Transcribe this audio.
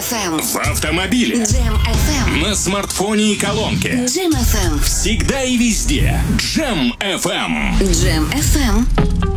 FM. В автомобиле. Jam FM. На смартфоне и колонке. Jam FM. Всегда и везде. Jam FM. Jam FM.